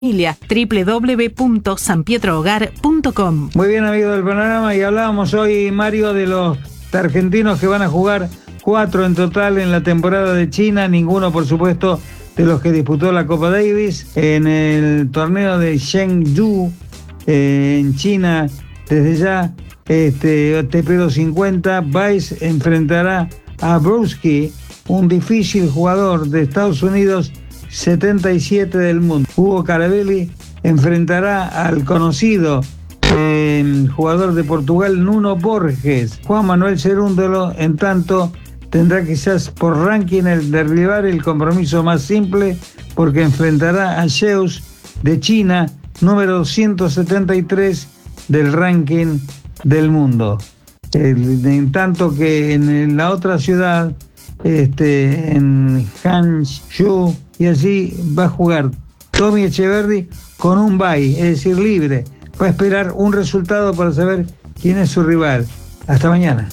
www.sanpietrohogar.com. Muy bien, amigos del Panorama, y hablábamos hoy, Mario, de los argentinos que van a jugar 4 en total en la temporada de China, ninguno, por supuesto, de los que disputó la Copa Davis. En el torneo de Chengdu, en China, desde ya, ATP 250, Weiss enfrentará a Bruschi, un difícil jugador de Estados Unidos, 77 del mundo. Hugo Carabelli enfrentará al conocido jugador de Portugal, Nuno Borges. Juan Manuel Cerúndolo, en tanto, tendrá quizás por ranking el derribar el compromiso más simple, porque enfrentará a Zeus de China, número 173 del ranking del mundo. En tanto que en la otra ciudad, en Hangzhou, y así va a jugar Tommy Echeverry con un bye, es decir, libre. Va a esperar un resultado para saber quién es su rival. Hasta mañana.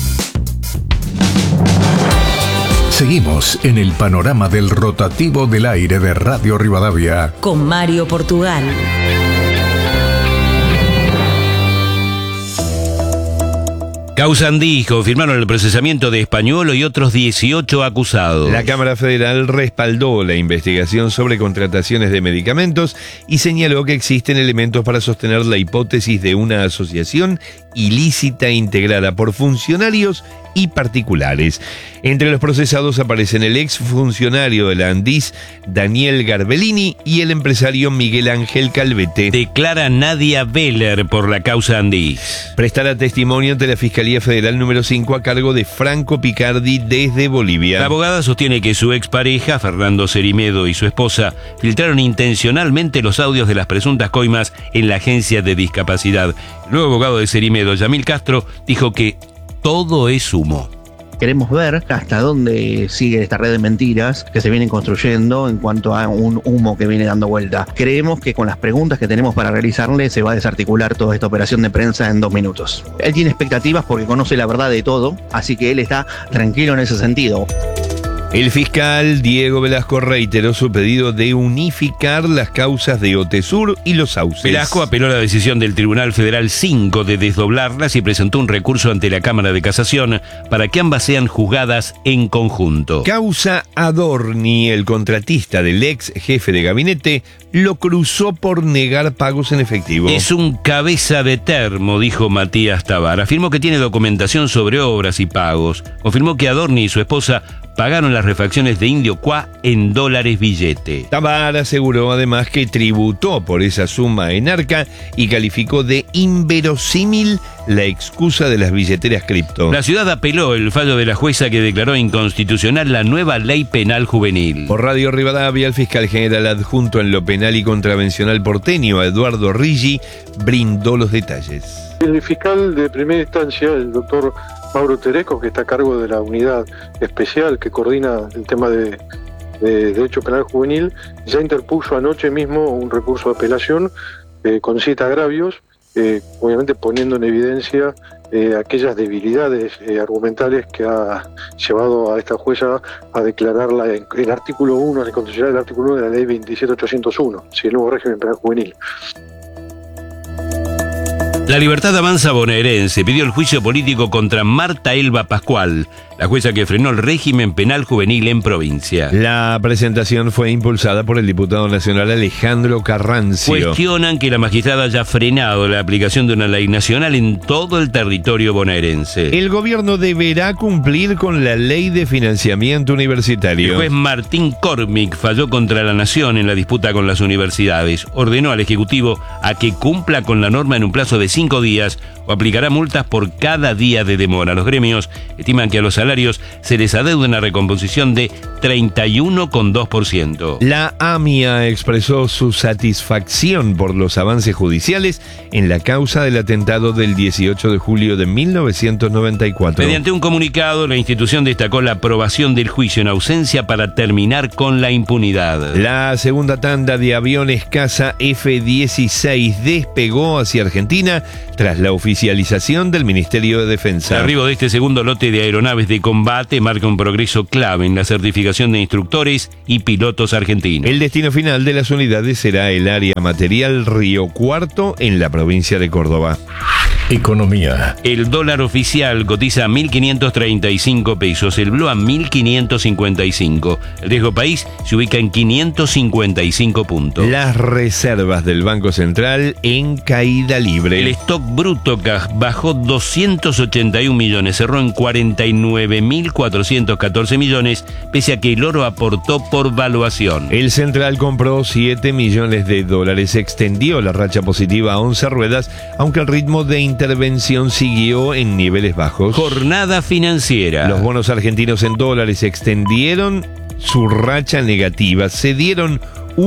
Seguimos en el panorama del rotativo del aire de Radio Rivadavia con Mario Portugal. Causa Andí, confirmaron el procesamiento de Españolo y otros 18 acusados. La Cámara Federal respaldó la investigación sobre contrataciones de medicamentos y señaló que existen elementos para sostener la hipótesis de una asociación ilícita integrada por funcionarios y particulares. Entre los procesados aparecen el exfuncionario de la Andís, Daniel Garbellini, y el empresario Miguel Ángel Calvete. Declara Nadia Beller por la causa Andís. Prestará testimonio ante la Fiscalía Federal número 5 a cargo de Franco Picardi desde Bolivia. La abogada sostiene que su expareja, Fernando Cerimedo, y su esposa filtraron intencionalmente los audios de las presuntas coimas en la agencia de discapacidad. El nuevo abogado de Cerimedo, Yamil Castro, dijo que todo es humo. Queremos ver hasta dónde sigue esta red de mentiras que se vienen construyendo en cuanto a un humo que viene dando vuelta. Creemos que con las preguntas que tenemos para realizarle se va a desarticular toda esta operación de prensa en 2 minutos. Él tiene expectativas porque conoce la verdad de todo, así que él está tranquilo en ese sentido. El fiscal Diego Velasco reiteró su pedido de unificar las causas de Otesur y Los Sauces. Velasco apeló a la decisión del Tribunal Federal 5 de desdoblarlas y presentó un recurso ante la Cámara de Casación para que ambas sean juzgadas en conjunto. Causa Adorni, el contratista del ex jefe de gabinete, lo cruzó por negar pagos en efectivo. Es un cabeza de termo, dijo Matías Tabar. Afirmó que tiene documentación sobre obras y pagos. Confirmó que Adorni y su esposa pagaron las refacciones de Indio Qua en dólares billete. Tabar aseguró además que tributó por esa suma en Arca y calificó de inverosímil la excusa de las billeteras cripto. La ciudad apeló el fallo de la jueza que declaró inconstitucional la nueva ley penal juvenil. Por Radio Rivadavia, el fiscal general adjunto en lo penal y contravencional porteño, Eduardo Riggi, brindó los detalles. El fiscal de primera instancia, el doctor Mauro Tereco, que está a cargo de la unidad especial que coordina el tema de derecho penal juvenil, ya interpuso anoche mismo un recurso de apelación con 7 agravios, obviamente poniendo en evidencia aquellas debilidades argumentales que ha llevado a esta jueza a declarar el artículo 1, el constitucional del artículo 1 de la ley 27801, el nuevo régimen penal juvenil. La Libertad Avanza bonaerense pidió el juicio político contra Marta Elba Pascual, la jueza que frenó el régimen penal juvenil en provincia. La presentación fue impulsada por el diputado nacional Alejandro Carrancio. Cuestionan que la magistrada haya frenado la aplicación de una ley nacional en todo el territorio bonaerense. El gobierno deberá cumplir con la ley de financiamiento universitario. El juez Martín Cormick falló contra la nación en la disputa con las universidades. Ordenó al Ejecutivo a que cumpla con la norma en un plazo de 5 días o aplicará multas por cada día de demora. Los gremios estiman que a los salarios se les adeuda una recomposición de 31,2%. La AMIA expresó su satisfacción por los avances judiciales en la causa del atentado del 18 de julio de 1994. Mediante un comunicado, la institución destacó la aprobación del juicio en ausencia para terminar con la impunidad. La segunda tanda de aviones caza F-16 despegó hacia Argentina tras la oficialización del Ministerio de Defensa. El arribo de este segundo lote de aeronaves de de combate marca un progreso clave en la certificación de instructores y pilotos argentinos. El destino final de las unidades será el área material Río Cuarto en la provincia de Córdoba. Economía. El dólar oficial cotiza a 1.535 pesos, el blue a 1.555. El riesgo país se ubica en 555 puntos. Las reservas del Banco Central en caída libre. El stock bruto bajó 281 millones, cerró en 49.414 millones, pese a que el oro aportó por valuación. El Central compró 7 millones de dólares, extendió la racha positiva a 11 ruedas, aunque el ritmo de intervención siguió en niveles bajos. Jornada financiera. Los bonos argentinos en dólares extendieron su racha negativa, cedieron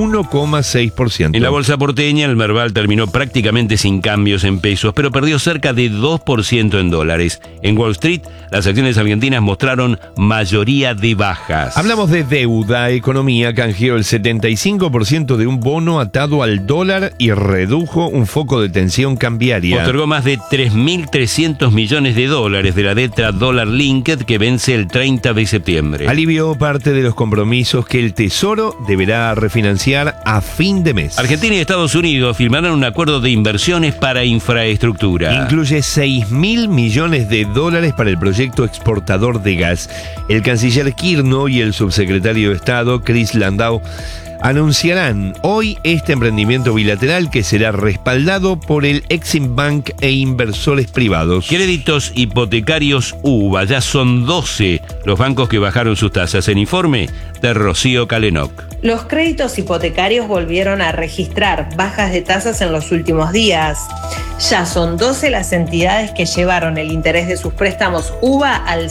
1,6%. En la bolsa porteña, el Merval terminó prácticamente sin cambios en pesos, pero perdió cerca de 2% en dólares. En Wall Street, las acciones argentinas mostraron mayoría de bajas. Hablamos de deuda. Economía canjeó el 75% de un bono atado al dólar y redujo un foco de tensión cambiaria. Otorgó más de 3.300 millones de dólares de la deuda Dollar Linked que vence el 30 de septiembre. Alivió parte de los compromisos que el Tesoro deberá refinanciar a fin de mes. Argentina y Estados Unidos firmaron un acuerdo de inversiones para infraestructura. Incluye 6.000 millones de dólares para el proyecto exportador de gas. El canciller Kirchner y el subsecretario de Estado, Chris Landau, anunciarán hoy este emprendimiento bilateral que será respaldado por el Exim Bank e inversores privados. Créditos hipotecarios UBA, ya son 12 los bancos que bajaron sus tasas. En informe de Rocío Calenoc. Los créditos hipotecarios volvieron a registrar bajas de tasas en los últimos días. Ya son 12 las entidades que llevaron el interés de sus préstamos UBA al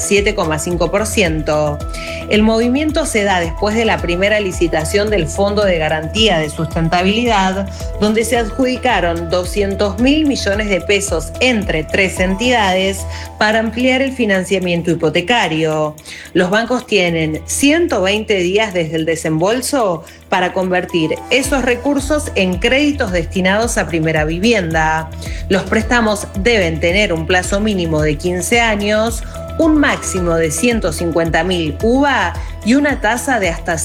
7,5%. El movimiento se da después de la primera licitación del Fondo de Garantía de Sustentabilidad, donde se adjudicaron 200.000 millones de pesos entre 3 entidades para ampliar el financiamiento hipotecario. Los bancos tienen 120 días desde el desembolso para convertir esos recursos en créditos destinados a primera vivienda. Los préstamos deben tener un plazo mínimo de 15 años, un máximo de 150.000 UVA y una tasa de hasta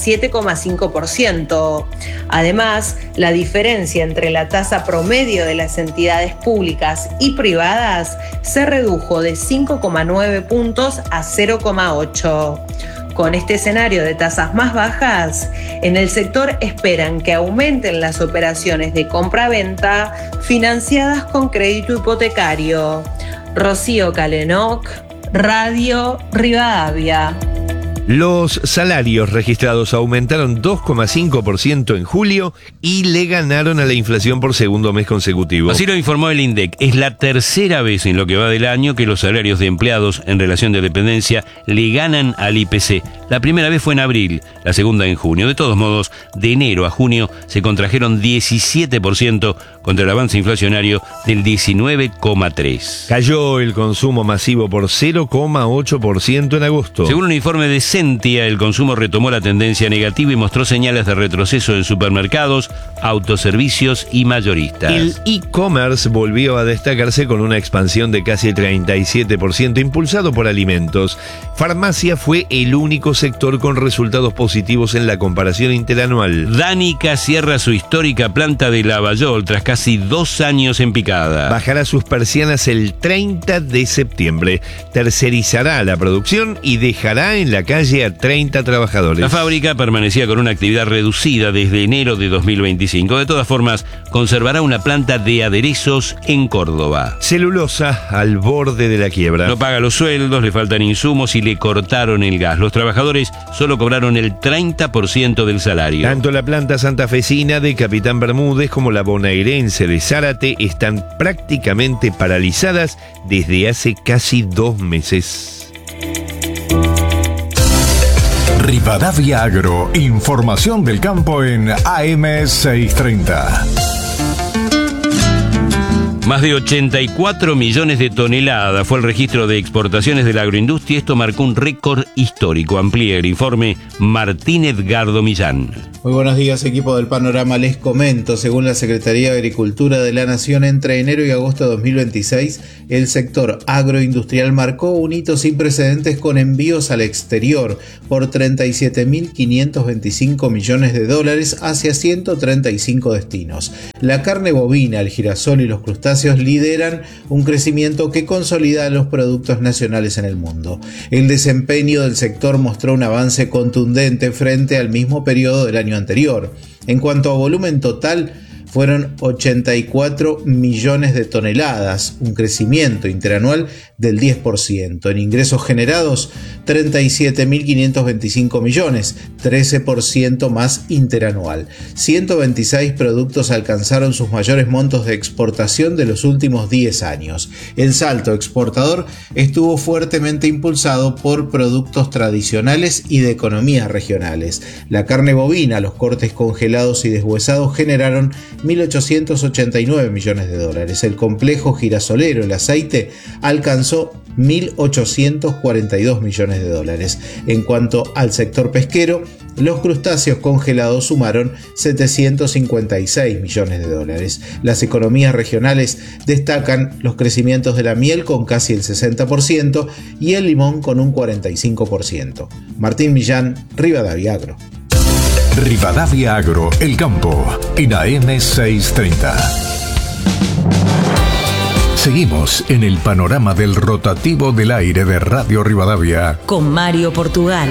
7,5%. Además, la diferencia entre la tasa promedio de las entidades públicas y privadas se redujo de 5,9 puntos a 0,8. Con este escenario de tasas más bajas, en el sector esperan que aumenten las operaciones de compra-venta financiadas con crédito hipotecario. Rocío Calenoc, Radio Rivadavia. Los salarios registrados aumentaron 2,5% en julio y le ganaron a la inflación por segundo mes consecutivo. Así lo informó el INDEC. Es la tercera vez en lo que va del año que los salarios de empleados en relación de dependencia le ganan al IPC. La primera vez fue en abril, la segunda en junio. De todos modos, de enero a junio se contrajeron 17% contra el avance inflacionario del 19,3%. Cayó el consumo masivo por 0,8% en agosto. Según un informe de Sentia, el consumo retomó la tendencia negativa y mostró señales de retroceso en supermercados, autoservicios y mayoristas. El e-commerce volvió a destacarse con una expansión de casi 37%, impulsado por alimentos. Farmacia fue el único sector con resultados positivos en la comparación interanual. Danica cierra su histórica planta de Lavallol tras casi 2 años en picada. Bajará sus persianas el 30 de septiembre. Tercerizará la producción y dejará en la calle a 30 trabajadores. La fábrica permanecía con una actividad reducida desde enero de 2025. De todas formas, conservará una planta de aderezos en Córdoba. Celulosa al borde de la quiebra. No paga los sueldos, le faltan insumos y le cortaron el gas. Los trabajadores solo cobraron el 30% del salario. Tanto la planta santafesina de Capitán Bermúdez como la bonaerense de Zárate están prácticamente paralizadas desde hace casi 2 meses. Rivadavia Agro, información del campo en AM 630. Más de 84 millones de toneladas fue el registro de exportaciones de la agroindustria. Esto marcó un récord histórico. Amplía el informe Martín Edgardo Millán. Muy buenos días, equipo del Panorama. Les comento, según la Secretaría de Agricultura de la Nación, entre enero y agosto de 2026, el sector agroindustrial marcó un hito sin precedentes con envíos al exterior por 37.525 millones de dólares hacia 135 destinos. La carne bovina, el girasol y los crustáceos lideran un crecimiento que consolida los productos nacionales en el mundo. El desempeño del sector mostró un avance contundente frente al mismo periodo del año anterior. En cuanto a volumen total, fueron 84 millones de toneladas, un crecimiento interanual del 10%. En ingresos generados, 37.525 millones, 13% más interanual. 126 productos alcanzaron sus mayores montos de exportación de los últimos 10 años. El salto exportador estuvo fuertemente impulsado por productos tradicionales y de economías regionales. La carne bovina, los cortes congelados y deshuesados generaron 1.889 millones de dólares. El complejo girasolero, el aceite, alcanzó 1.842 millones de dólares. En cuanto al sector pesquero, los crustáceos congelados sumaron 756 millones de dólares. Las economías regionales destacan los crecimientos de la miel con casi el 60% y el limón con un 45%. Martín Millán, Rivadavia Agro. Rivadavia Agro, el campo, en AM 630. Seguimos en el panorama del rotativo del aire de Radio Rivadavia. Con Mario Portugal.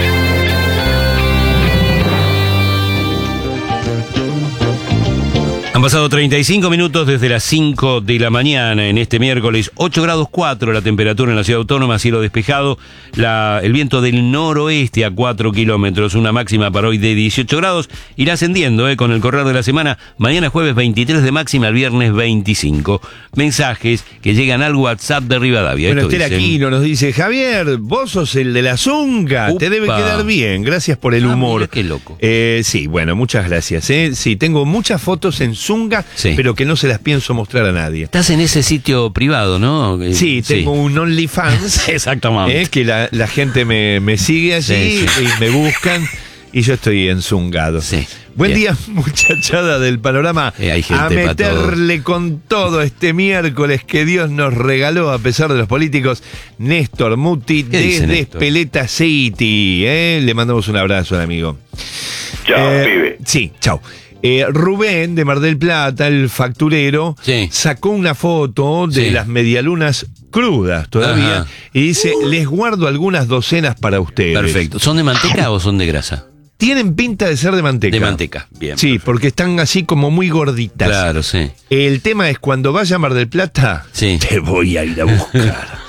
Han pasado 35 minutos desde las 5 de la mañana en este miércoles, 8 grados 4 la temperatura en la ciudad autónoma, cielo despejado, el viento del noroeste a 4 kilómetros, una máxima para hoy de 18 grados, irá ascendiendo con el correr de la semana, mañana jueves 23 de máxima, el viernes 25. Mensajes que llegan al WhatsApp de Rivadavia. Bueno, Esther Aquino nos dice, Javier, vos sos el de la Zunga, te debe quedar bien, gracias por el humor. Mira, qué loco. Sí, bueno, muchas gracias. Sí, tengo muchas fotos en Zunga, sí, pero que no se las pienso mostrar a nadie. Estás en ese sitio privado, ¿no? Sí, tengo un OnlyFans. Exactamente. Que la gente me sigue allí, sí, y me buscan y yo estoy enzungado. Sí. Buen día, muchachada del panorama. Hay gente a meterle con todo este miércoles que Dios nos regaló a pesar de los políticos. Néstor Muti desde Espeleta City. Le mandamos un abrazo al amigo. Chao, pibe. Sí, chao. Rubén de Mar del Plata, el facturero, sí, sacó una foto de las medialunas crudas todavía. Ajá. Y dice, les guardo algunas docenas para ustedes. Perfecto. ¿Son de manteca o son de grasa? Tienen pinta de ser de manteca. De manteca, bien. Sí, perfecto, porque están así como muy gorditas. Claro, sí. El tema es cuando vaya a Mar del Plata, sí, te voy a ir a buscar.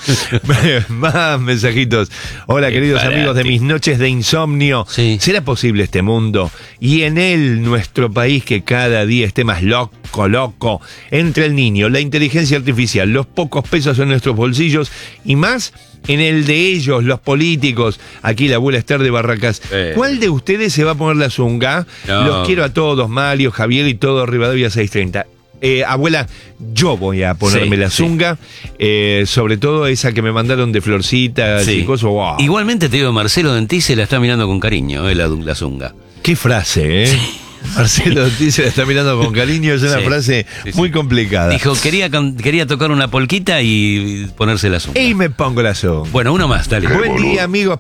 Más mensajitos. Hola, queridos amigos de mis noches de insomnio. Sí. ¿Será posible este mundo y en él nuestro país que cada día esté más loco? Entre el niño, la inteligencia artificial, los pocos pesos en nuestros bolsillos y más en el de ellos, los políticos. Aquí la abuela Esther de Barracas. ¿Cuál de ustedes se va a poner la zunga? No. Los quiero a todos, Mario, Javier y todo Rivadavia 630. Abuela, yo voy a ponerme la zunga, sobre todo esa que me mandaron de florcitas y cosas. Wow. Igualmente te digo, Marcelo Dentí se la está mirando con cariño, la zunga. Qué frase, Sí. Marcelo Dentí se la está mirando con cariño, es una frase muy complicada. Dijo, quería tocar una polquita y ponerse la zunga. Y me pongo la zunga. Bueno, uno más, dale. Buen día, amigos.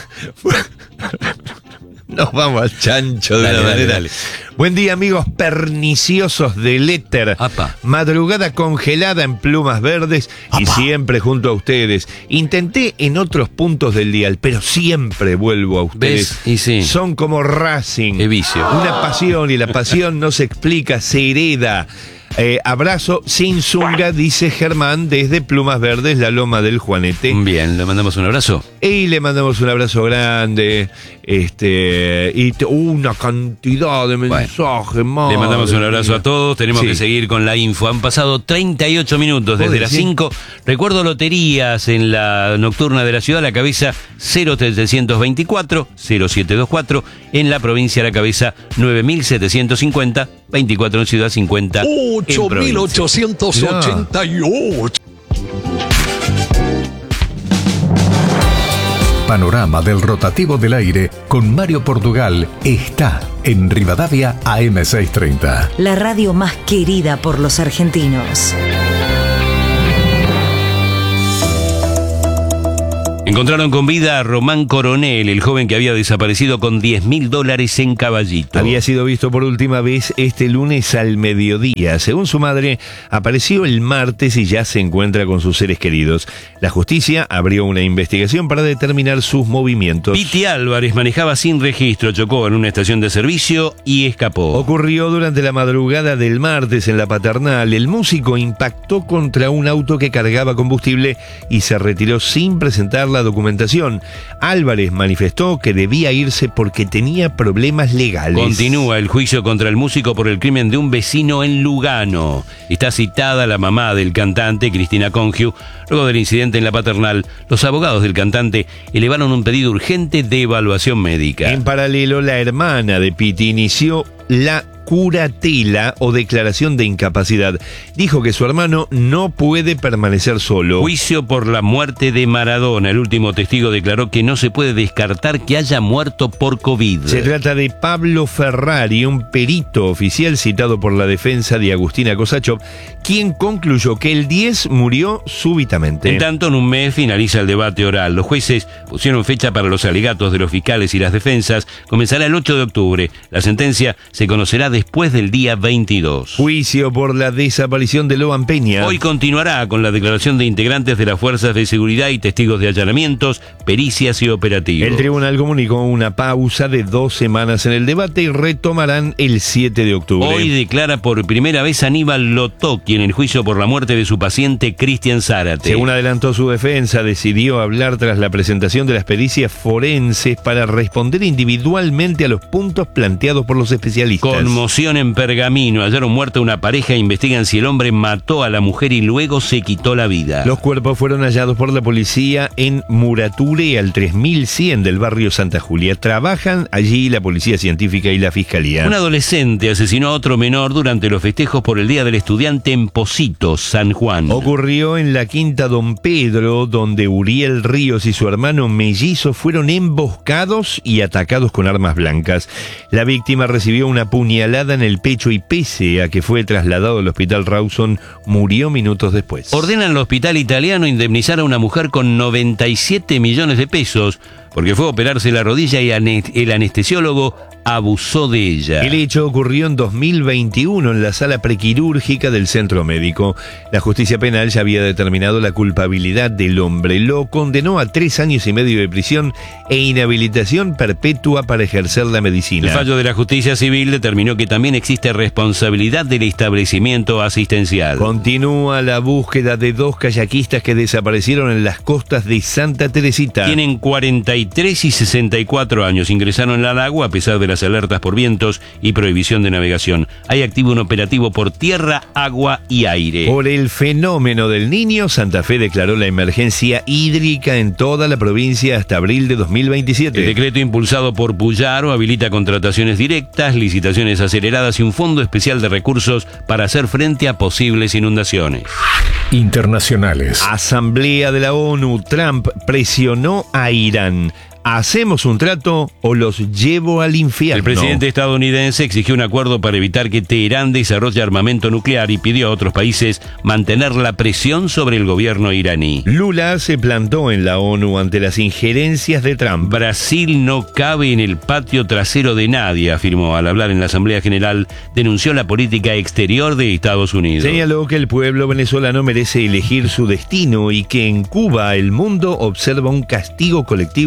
Nos vamos al chancho de la manera. Dale. Buen día, amigos perniciosos del éter. Apa. Madrugada congelada en Plumas Verdes. Apa. Y siempre junto a ustedes. Intenté en otros puntos del dial, pero siempre vuelvo a ustedes. ¿Ves? Y sí. Son como Racing. Qué vicio. Una pasión, y la pasión no se explica, se hereda. Abrazo sin zunga, dice Germán desde Plumas Verdes, la Loma del Juanete. Bien, le mandamos un abrazo. Y le mandamos un abrazo grande. Y una cantidad de mensajes más. Le mandamos un abrazo a todos. Tenemos que seguir con la info. Han pasado 38 minutos desde las 5. Recuerdo loterías en la nocturna de la ciudad. La cabeza 0724 0724. En la provincia la cabeza 9750. 24 en ciudad, 50 en provincia. 8888. Panorama del rotativo del aire con Mario Portugal está en Rivadavia AM630. La radio más querida por los argentinos. Encontraron con vida a Román Coronel, el joven que había desaparecido con $10.000 en Caballito. Había sido visto por última vez este lunes al mediodía. Según su madre, apareció el martes y ya se encuentra con sus seres queridos. La justicia abrió una investigación para determinar sus movimientos. Piti Álvarez manejaba sin registro, chocó en una estación de servicio y escapó. Ocurrió durante la madrugada del martes en la Paternal. El músico impactó contra un auto que cargaba combustible y se retiró sin presentar la documentación. Álvarez manifestó que debía irse porque tenía problemas legales. Continúa el juicio contra el músico por el crimen de un vecino en Lugano. Está citada la mamá del cantante, Cristina Congiu. Luego del incidente en la Paternal, los abogados del cantante elevaron un pedido urgente de evaluación médica. En paralelo, la hermana de Piti inició la curatela o declaración de incapacidad. Dijo que su hermano no puede permanecer solo. Juicio por la muerte de Maradona. El último testigo declaró que no se puede descartar que haya muerto por COVID. Se trata de Pablo Ferrari, un perito oficial citado por la defensa de Agustina Kosachov, quien concluyó que el 10 murió súbitamente. En tanto, en un mes finaliza el debate oral. Los jueces pusieron fecha para los alegatos de los fiscales y las defensas. Comenzará el 8 de octubre. La sentencia se conocerá después del día 22. Juicio por la desaparición de Loan Peña. Hoy continuará con la declaración de integrantes de las fuerzas de seguridad y testigos de allanamientos, pericias y operativos. El tribunal comunicó una pausa de 2 semanas en el debate y retomarán el 7 de octubre. Hoy declara por primera vez Aníbal Lotoki en el juicio por la muerte de su paciente Cristian Zárate. Según adelantó su defensa, decidió hablar tras la presentación de las pericias forenses para responder individualmente a los puntos planteados por los especialistas. Conmoción en Pergamino. Hallaron muerta una pareja e investigan si el hombre mató a la mujer y luego se quitó la vida. Los cuerpos fueron hallados por la policía en Murature al 3100 del barrio Santa Julia. Trabajan allí la policía científica y la fiscalía. Un adolescente asesinó a otro menor durante los festejos por el Día del Estudiante en Pocitos, San Juan. Ocurrió en la Quinta Don Pedro, donde Uriel Ríos y su hermano mellizo fueron emboscados y atacados con armas blancas. La víctima recibió una puñalada en el pecho y pese a que fue trasladado al hospital Rawson, murió minutos después. Ordenan al hospital italiano indemnizar a una mujer con 97 millones de pesos porque fue a operarse la rodilla y el anestesiólogo abusó de ella. El hecho ocurrió en 2021 en la sala prequirúrgica del centro médico. La justicia penal ya había determinado la culpabilidad del hombre. Lo condenó a 3 años y medio de prisión e inhabilitación perpetua para ejercer la medicina. El fallo de la justicia civil determinó que también existe responsabilidad del establecimiento asistencial. Continúa la búsqueda de 2 kayakistas que desaparecieron en las costas de Santa Teresita. Tienen 43 y 64 años. Ingresaron al agua a pesar de las alertas por vientos y prohibición de navegación. Hay activo un operativo por tierra, agua y aire. Por el fenómeno del Niño, Santa Fe declaró la emergencia hídrica en toda la provincia hasta abril de 2027. El decreto impulsado por Puyaro habilita contrataciones directas, licitaciones aceleradas y un fondo especial de recursos para hacer frente a posibles inundaciones. Internacionales. Asamblea de la ONU. Trump presionó a Irán. ¿Hacemos un trato o los llevo al infierno? El presidente estadounidense exigió un acuerdo para evitar que Teherán desarrolle armamento nuclear y pidió a otros países mantener la presión sobre el gobierno iraní. Lula se plantó en la ONU ante las injerencias de Trump. Brasil no cabe en el patio trasero de nadie, afirmó. Al hablar en la Asamblea General, denunció la política exterior de Estados Unidos. Señaló que el pueblo venezolano merece elegir su destino y que en Cuba el mundo observa un castigo colectivo a 10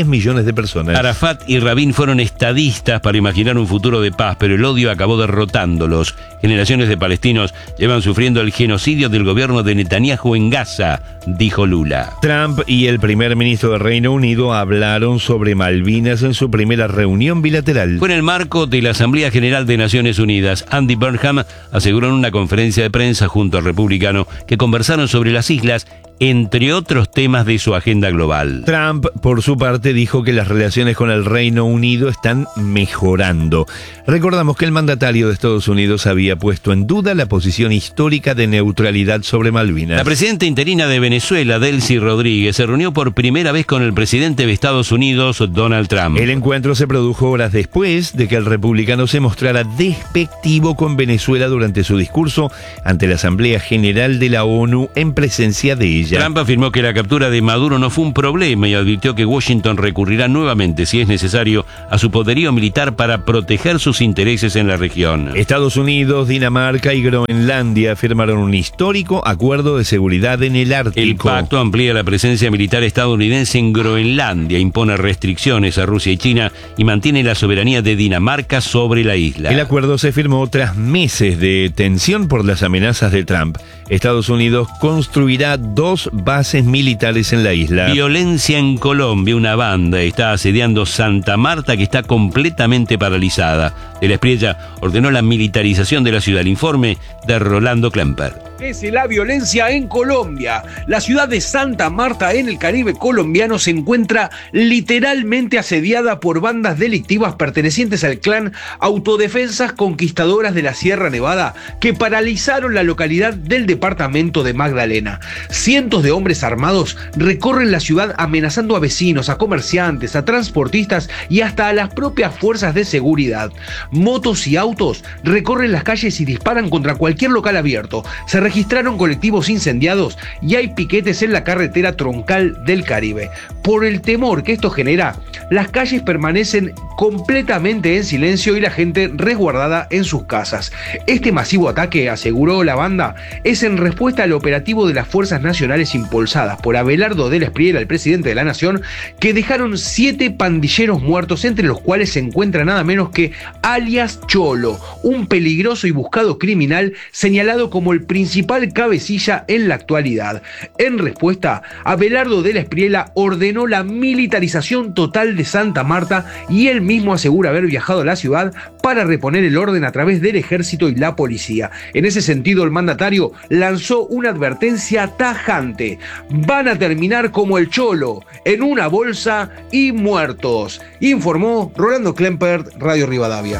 10 millones de personas. Arafat y Rabin fueron estadistas para imaginar un futuro de paz, pero el odio acabó derrotándolos. Generaciones de palestinos llevan sufriendo el genocidio del gobierno de Netanyahu en Gaza, dijo Lula. Trump y el primer ministro del Reino Unido hablaron sobre Malvinas en su primera reunión bilateral. Fue en el marco de la Asamblea General de Naciones Unidas. Andy Burnham aseguró en una conferencia de prensa junto al republicano que conversaron sobre las islas, entre otros temas de su agenda global. Trump, por su parte, dijo que las relaciones con el Reino Unido están mejorando. Recordamos que el mandatario de Estados Unidos había puesto en duda la posición histórica de neutralidad sobre Malvinas. La presidenta interina de Venezuela, Delcy Rodríguez, se reunió por primera vez con el presidente de Estados Unidos, Donald Trump. El encuentro se produjo horas después de que el republicano se mostrara despectivo con Venezuela durante su discurso ante la Asamblea General de la ONU en presencia de ella. Trump afirmó que la captura de Maduro no fue un problema y advirtió que Washington recurrirá nuevamente, si es necesario, a su poderío militar para proteger sus intereses en la región. Estados Unidos, Dinamarca y Groenlandia firmaron un histórico acuerdo de seguridad en el Ártico. El pacto amplía la presencia militar estadounidense en Groenlandia, impone restricciones a Rusia y China y mantiene la soberanía de Dinamarca sobre la isla. El acuerdo se firmó tras meses de tensión por las amenazas de Trump. Estados Unidos construirá 2 bases militares en la isla. Violencia en Colombia. Una banda está asediando Santa Marta que está completamente paralizada. De la Espriella ordenó la militarización de la ciudad. El informe de Rolando Klemper. Es la violencia en Colombia. La ciudad de Santa Marta en el Caribe colombiano se encuentra literalmente asediada por bandas delictivas pertenecientes al clan Autodefensas Conquistadoras de la Sierra Nevada, que paralizaron la localidad del departamento de Magdalena. Cientos de hombres armados recorren la ciudad amenazando a vecinos, a comerciantes, a transportistas y hasta a las propias fuerzas de seguridad. Motos y autos recorren las calles y disparan contra cualquier local abierto. Se registraron colectivos incendiados y hay piquetes en la carretera troncal del Caribe. Por el temor que esto genera, las calles permanecen completamente en silencio y la gente resguardada en sus casas. Este masivo ataque, aseguró la banda, es en respuesta al operativo de las Fuerzas Nacionales impulsadas por Abelardo de la Espriella, el presidente de la nación, que dejaron 7 pandilleros muertos, entre los cuales se encuentra nada menos que alias Cholo, un peligroso y buscado criminal señalado como el principal cabecilla en la actualidad. En respuesta, Abelardo de la Espriella ordenó la militarización total de Santa Marta y él mismo asegura haber viajado a la ciudad para reponer el orden a través del ejército y la policía. En ese sentido, el mandatario lanzó una advertencia tajante: van a terminar como el Cholo, en una bolsa y muertos, informó Rolando Klemper, Radio Rivadavia.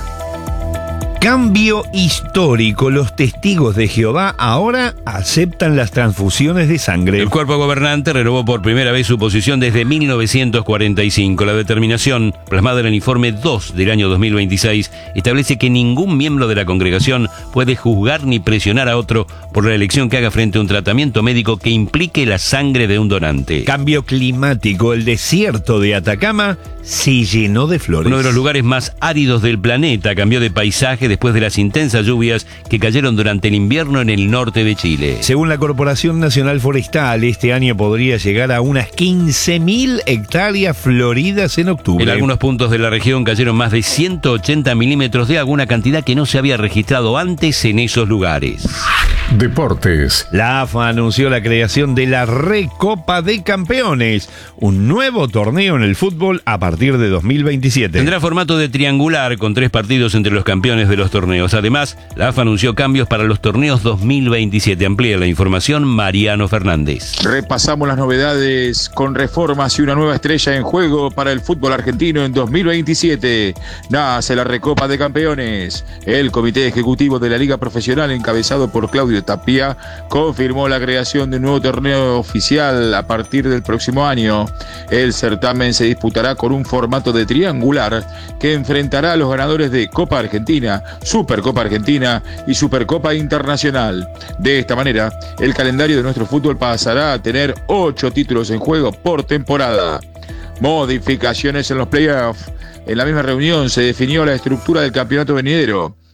Cambio histórico. Los testigos de Jehová ahora aceptan las transfusiones de sangre. El cuerpo gobernante renovó por primera vez su posición desde 1945. La determinación, plasmada en el informe 2 del año 2026, establece que ningún miembro de la congregación puede juzgar ni presionar a otro por la elección que haga frente a un tratamiento médico que implique la sangre de un donante. Cambio climático. El desierto de Atacama se llenó de flores. Uno de los lugares más áridos del planeta cambió de paisaje después de las intensas lluvias que cayeron durante el invierno en el norte de Chile. Según la Corporación Nacional Forestal, este año podría llegar a unas 15.000 hectáreas floridas en octubre. En algunos puntos de la región cayeron más de 180 milímetros de agua, una cantidad que no se había registrado antes en esos lugares. Deportes. La AFA anunció la creación de la Recopa de Campeones, un nuevo torneo en el fútbol a partir de 2027. Tendrá formato de triangular con 3 partidos entre los campeones de los torneos. Además, la AFA anunció cambios para los torneos 2027. Amplía la información Mariano Fernández. Repasamos las novedades con reformas y una nueva estrella en juego para el fútbol argentino en 2027. Nace la Recopa de Campeones. El Comité Ejecutivo de la Liga Profesional, encabezado por Claudio Tapia, confirmó la creación de un nuevo torneo oficial a partir del próximo año. El certamen se disputará con un formato de triangular que enfrentará a los ganadores de Copa Argentina, Supercopa Argentina y Supercopa Internacional. De esta manera, el calendario de nuestro fútbol pasará a tener 8 títulos en juego por temporada. Modificaciones en los playoffs. En la misma reunión se definió la estructura del campeonato venidero.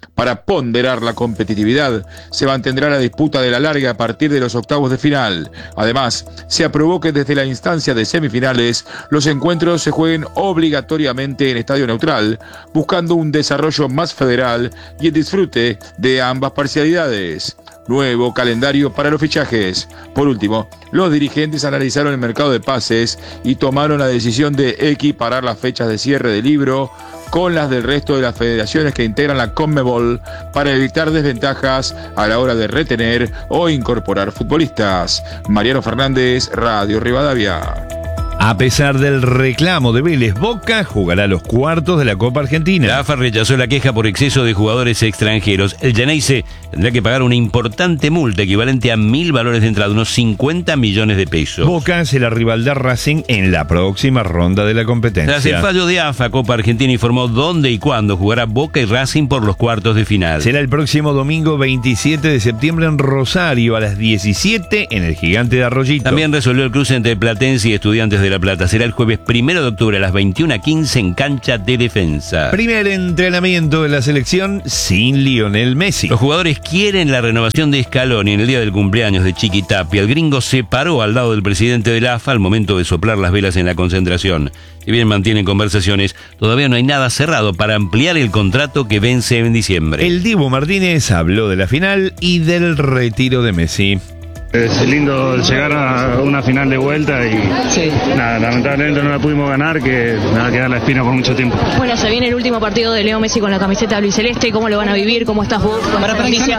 Para ponderar la competitividad, se mantendrá la disputa de la larga a partir de los octavos de final. Además, se aprobó que desde la instancia de semifinales, los encuentros se jueguen obligatoriamente en estadio neutral, buscando un desarrollo más federal y el disfrute de ambas parcialidades. Nuevo calendario para los fichajes. Por último, los dirigentes analizaron el mercado de pases y tomaron la decisión de equiparar las fechas de cierre del libro con las del resto de las federaciones que integran la CONMEBOL para evitar desventajas a la hora de retener o incorporar futbolistas. Mariano Fernández, Radio Rivadavia. A pesar del reclamo de Vélez, Boca jugará los cuartos de la Copa Argentina. La AFA rechazó la queja por exceso de jugadores extranjeros. El Geneise tendrá que pagar una importante multa equivalente a 1.000 valores de entrada, unos 50 millones de pesos. Boca será rival de Racing en la próxima ronda de la competencia. Tras el fallo de AFA, Copa Argentina informó dónde y cuándo jugará Boca y Racing por los cuartos de final. Será el próximo domingo 27 de septiembre en Rosario a las 17 en el Gigante de Arroyito. También resolvió el cruce entre Platense y Estudiantes de La Plata. Será el jueves 1 de octubre a las 21:15 en cancha de Defensa. Primer entrenamiento de la selección sin Lionel Messi. Los jugadores quieren la renovación de Scaloni en el día del cumpleaños de Chiqui Tapia. El gringo se paró al lado del presidente de la AFA al momento de soplar las velas en la concentración. Si bien mantienen conversaciones, todavía no hay nada cerrado para ampliar el contrato que vence en diciembre. El Dibu Martínez habló de la final y del retiro de Messi. Es lindo llegar a una final de vuelta y nada, lamentablemente no la pudimos ganar, que me va a quedar la espina por mucho tiempo. Bueno, se viene el último partido de Leo Messi con la camiseta albiceleste. ¿Cómo lo van a vivir? ¿Cómo estás vos con la noticia?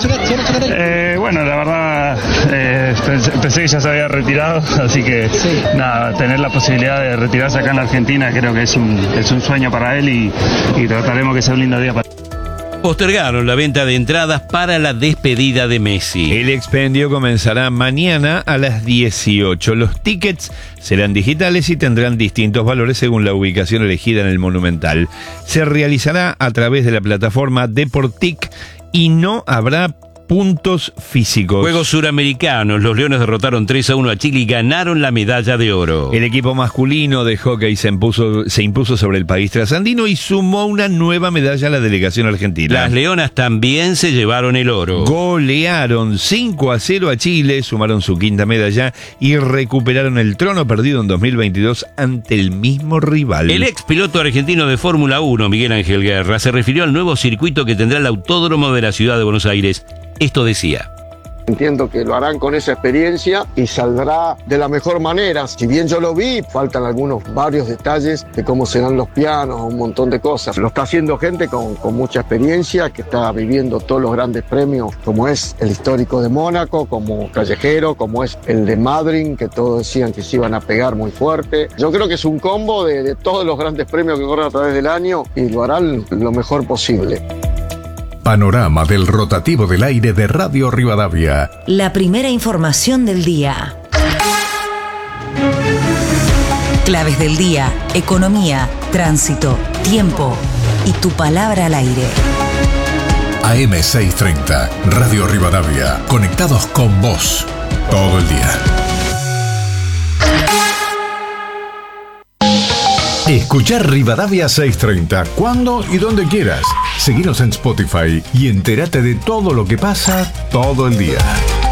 Bueno, la verdad pensé que ya se había retirado, así que nada, tener la posibilidad de retirarse acá en la Argentina creo que es un sueño para él y trataremos que sea un lindo día para él. Postergaron la venta de entradas para la despedida de Messi. El expendio comenzará mañana a las 18. Los tickets serán digitales y tendrán distintos valores según la ubicación elegida en el Monumental. Se realizará a través de la plataforma Deportic y no habrá puntos físicos. Juegos suramericanos. Los Leones derrotaron 3-1 a Chile y ganaron la medalla de oro. El equipo masculino de hockey se impuso sobre el país trasandino y sumó una nueva medalla a la delegación argentina. Las Leonas también se llevaron el oro. Golearon 5-0 a Chile, sumaron su quinta medalla y recuperaron el trono perdido en 2022 ante el mismo rival. El ex piloto argentino de Fórmula 1, Miguel Ángel Guerra, se refirió al nuevo circuito que tendrá el Autódromo de la Ciudad de Buenos Aires. Esto decía: entiendo que lo harán con esa experiencia y saldrá de la mejor manera. Si bien yo lo vi, faltan varios detalles de cómo serán los pianos, un montón de cosas. Lo está haciendo gente con mucha experiencia, que está viviendo todos los grandes premios, como es el histórico de Mónaco, como Callejero, como es el de Madrid, que todos decían que se iban a pegar muy fuerte. Yo creo que es un combo de todos los grandes premios que corren a través del año y lo harán lo mejor posible. Panorama del rotativo del aire de Radio Rivadavia. La primera información del día. Claves del día, economía, tránsito, tiempo y tu palabra al aire. AM630, Radio Rivadavia. Conectados con vos todo el día. Escuchar Rivadavia 630 cuando y donde quieras. Seguinos en Spotify y entérate de todo lo que pasa todo el día.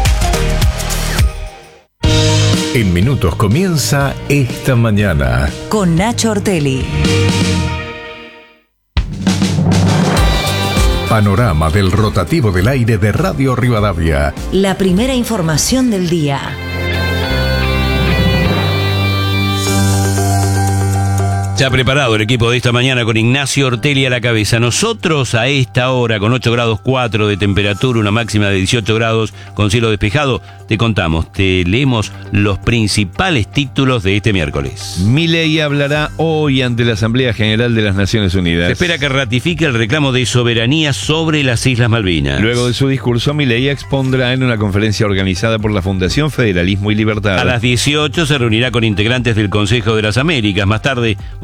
En minutos comienza Esta Mañana. Con Nacho Ortelli. Panorama del rotativo del aire de Radio Rivadavia. La primera información del día. Se ha preparado el equipo de Esta Mañana con Ignacio Ortelli a la cabeza. Nosotros a esta hora, con 8 grados 4 de temperatura, una máxima de 18 grados, con cielo despejado, te contamos, te leemos los principales títulos de este miércoles. Milei hablará hoy ante la Asamblea General de las Naciones Unidas. Se espera que ratifique el reclamo de soberanía sobre las Islas Malvinas. Luego de su discurso, Milei expondrá en una conferencia organizada por la Fundación Federalismo y Libertad. A las 18 se reunirá con integrantes del Consejo de las Américas. Más tarde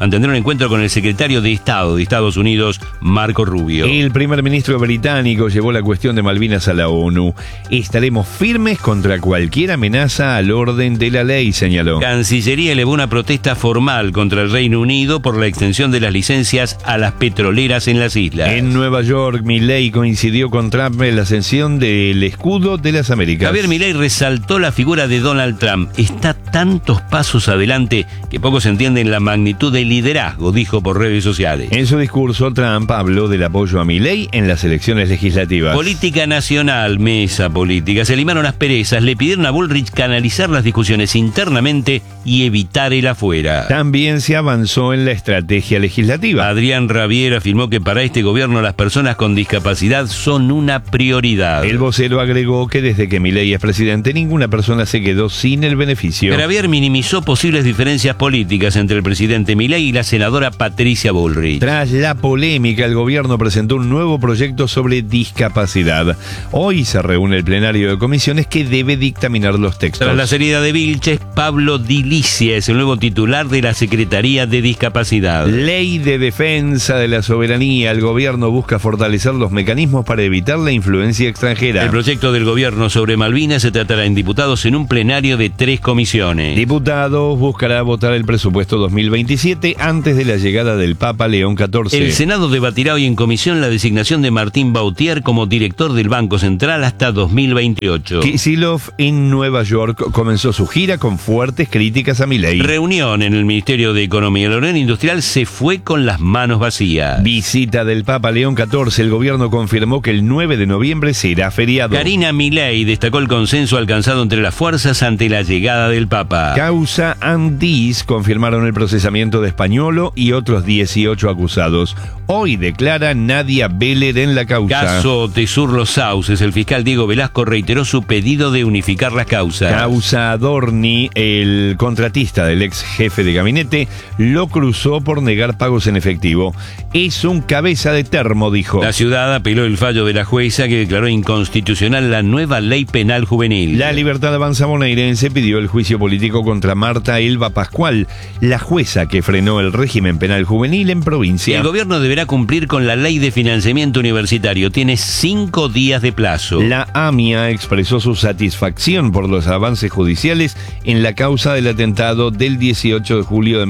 mantendrá un encuentro con el secretario de Estado de Estados Unidos, Marco Rubio. El primer ministro británico llevó la cuestión de Malvinas a la ONU. Estaremos firmes contra cualquier amenaza al orden de la ley, señaló. Cancillería elevó una protesta formal contra el Reino Unido por la extensión de las licencias a las petroleras en las islas. En Nueva York, Milei coincidió con Trump en la ascensión del escudo de las Américas. Javier Milei resaltó la figura de Donald Trump. Está tantos pasos adelante que pocos entienden la magnitud del liderazgo, dijo por redes sociales. En su discurso, Trump habló del apoyo a Milei en las elecciones legislativas. Política nacional, mesa política. Se limaron las perezas, le pidieron a Bullrich canalizar las discusiones internamente y evitar el afuera. También se avanzó en la estrategia legislativa. Adrián Rabier afirmó que para este gobierno las personas con discapacidad son una prioridad. El vocero agregó que desde que Milei es presidente, ninguna persona se quedó sin el beneficio. Rabier minimizó posibles diferencias políticas entre el presidente Milei y la senadora Patricia Bullrich. Tras la polémica, el gobierno presentó un nuevo proyecto sobre discapacidad. Hoy se reúne el plenario de comisiones que debe dictaminar los textos. Tras la salida de Vilches, Pablo Dilicia es el nuevo titular de la Secretaría de Discapacidad. Ley de defensa de la soberanía. El gobierno busca fortalecer los mecanismos para evitar la influencia extranjera. El proyecto del gobierno sobre Malvinas se tratará en diputados en un plenario de 3 comisiones. Diputados buscará votar el presupuesto 2027 antes de la llegada del Papa León XIV. El Senado debatirá hoy en comisión la designación de Martín Bautier como director del Banco Central hasta 2028. Kicillof en Nueva York comenzó su gira con fuertes críticas a Milei. Reunión en el Ministerio de Economía. La Unión Industrial se fue con las manos vacías. Visita del Papa León XIV. El gobierno confirmó que el 9 de noviembre será feriado. Karina Milei destacó el consenso alcanzado entre las fuerzas ante la llegada del Papa. Causa Andis confirmaron el procesamiento de Españolo y otros 18 acusados. Hoy declara Nadia Beller en la causa. Caso Tesur Los Sauces. El fiscal Diego Velasco reiteró su pedido de unificar las causas. Causa Adorni, el contratista del ex jefe de gabinete, lo cruzó por negar pagos en efectivo. Es un cabeza de termo, dijo. La ciudad apeló el fallo de la jueza que declaró inconstitucional la nueva ley penal juvenil. La Libertad Avanza bonaerense pidió el juicio político contra Marta Elba Pascual, la jueza que frenó el régimen penal juvenil en provincia. El gobierno deberá cumplir con la ley de financiamiento universitario. Tiene 5 días de plazo. La AMIA expresó su satisfacción por los avances judiciales en la causa del atentado del 18 de julio de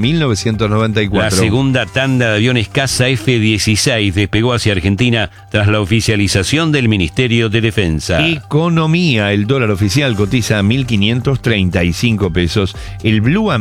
1994. La segunda tanda de aviones Casa F-16 despegó hacia Argentina tras la oficialización del Ministerio de Defensa. Economía. El dólar oficial cotiza a 1.535 pesos, el blue a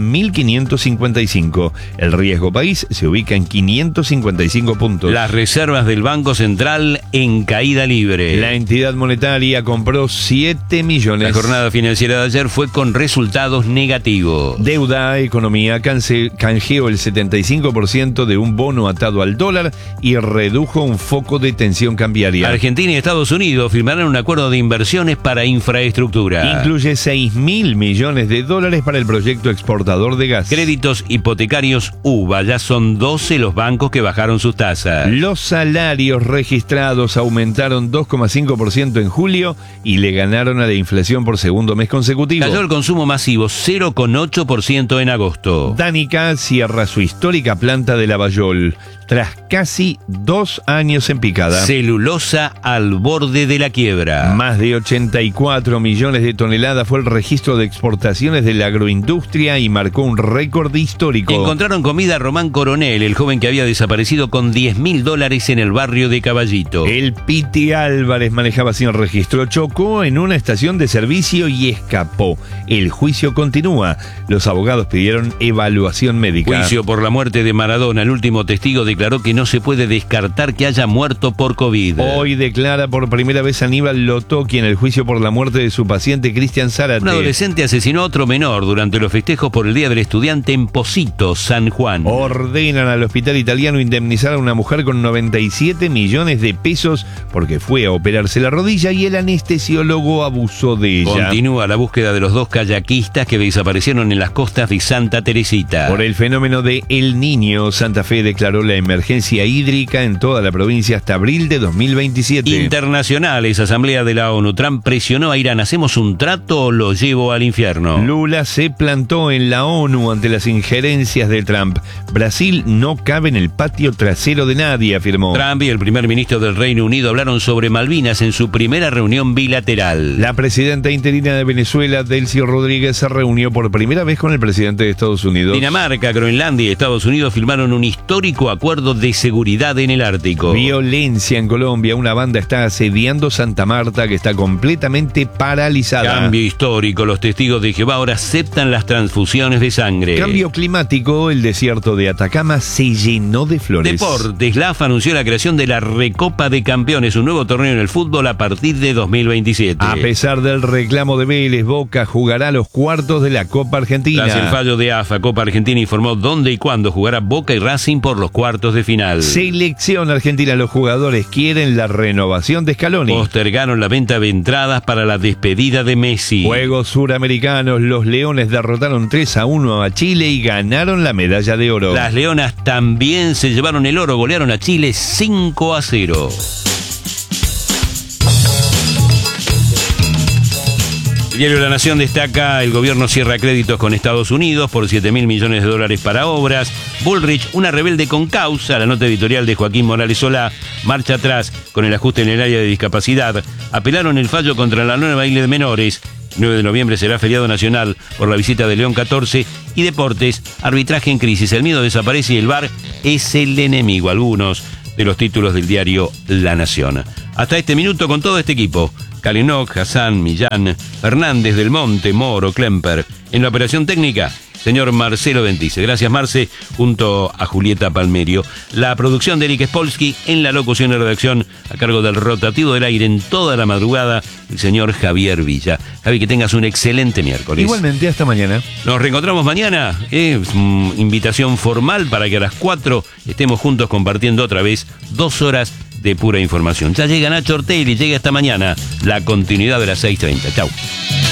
1.555. El riesgo país se ubica en 555 puntos. Las reservas del Banco Central en caída libre. La entidad monetaria compró 7 millones. La jornada financiera de ayer fue con resultados negativos. Deuda. Economía canjeó el 75% de un bono atado al dólar y redujo un foco de tensión cambiaria. Argentina y Estados Unidos firmarán un acuerdo de inversiones para infraestructura. Incluye 6.000 millones de dólares para el proyecto exportador de gas. Créditos hipotecarios UBA. Ya son 12 los bancos que bajaron sus tasas. Los salarios registrados aumentaron 2,5% en julio y le ganaron a la inflación por segundo mes consecutivo. Cayó el consumo masivo 0,8% en agosto. Danica cierra su histórica planta de Lavallol tras casi 2 años en picada. Celulosa al borde de la quiebra. Más de 84 millones de toneladas fue el registro de exportaciones de la agroindustria y marcó un récord histórico. Encontraron comida a Román Coronel, el joven que había desaparecido con $10.000 en el barrio de Caballito. El Piti Álvarez manejaba sin registro, chocó en una estación de servicio y escapó. El juicio continúa. Los abogados pidieron evaluación médica. Juicio por la muerte de Maradona. El último testigo declaró que no se puede descartar que haya muerto por COVID. Hoy declara por primera vez Aníbal Lotoki en el juicio por la muerte de su paciente Cristian Zárate. Un adolescente asesinó a otro menor durante los festejos por el Día del Estudiante en Posito, San Juan. Ordenan al hospital italiano indemnizar a una mujer con 97 millones de pesos porque fue a operarse la rodilla y el anestesiólogo abusó de ella. Continúa la búsqueda de los 2 kayakistas que desaparecieron en las costas de Santa Teresita. Por el fenómeno de El Niño, Santa Fe declaró la emergencia hídrica en toda la provincia hasta abril de 2027. Internacionales, Asamblea de la ONU. Trump presionó a Irán. ¿Hacemos un trato o lo llevo al infierno? Lula se plantó en la ONU ante las injerencias de Trump. Brasil no cabe en el patio trasero de nadie, afirmó. Trump y el primer ministro del Reino Unido hablaron sobre Malvinas en su primera reunión bilateral. La presidenta interina de Venezuela, Delcy Rodríguez, se reunió por primera vez con el presidente de Estados Unidos. Dinamarca, Groenlandia y Estados Unidos firmaron un histórico acuerdo de seguridad en el Ártico. Violencia en Colombia. Una banda está asediando Santa Marta, que está completamente paralizada. Cambio histórico. Los testigos de Jehová ahora aceptan las transfusiones de sangre. Cambio climático. El desierto de Atacama se llenó de flores. Deportes. La AFA anunció la creación de la Recopa de Campeones, un nuevo torneo en el fútbol a partir de 2027. A pesar del reclamo de Vélez, Boca jugará los cuartos de la Copa Argentina. Tras el fallo de AFA, Copa Argentina informó dónde y cuándo jugará Boca y Racing por los cuartos de final. Selección Argentina. Los jugadores quieren la renovación de Scaloni. Postergaron la venta de entradas para la despedida de Messi. Juegos Suramericanos. Los Leones derrotaron 3-1 a Chile y ganaron la medalla de oro. Las Leonas también se llevaron el oro, golearon a Chile 5-0. El diario La Nación destaca: el gobierno cierra créditos con Estados Unidos por $7.000 millones para obras. Bullrich, una rebelde con causa. La nota editorial de Joaquín Morales Solá: marcha atrás con el ajuste en el área de discapacidad. Apelaron el fallo contra la nueva ley de menores. 9 de noviembre será feriado nacional por la visita de León 14. Y deportes: arbitraje en crisis. El miedo desaparece y el VAR es el enemigo. Algunos de los títulos del diario La Nación. Hasta este minuto con todo este equipo: Kalinok, Hassan, Millán, Fernández, Del Monte, Moro, Klemper. En la operación técnica, señor Marcelo Ventice. Gracias, Marce, junto a Julieta Palmerio. La producción de Eric Spolsky, en la locución y redacción, a cargo del rotativo del aire en toda la madrugada, el señor Javier Villa. Javi, que tengas un excelente miércoles. Igualmente, hasta mañana. Nos reencontramos mañana. Invitación formal para que a las 4 estemos juntos compartiendo otra vez 2 horas de pura información. Ya llega Nacho Ortelli, llega esta mañana la continuidad de las 6:30. Chau.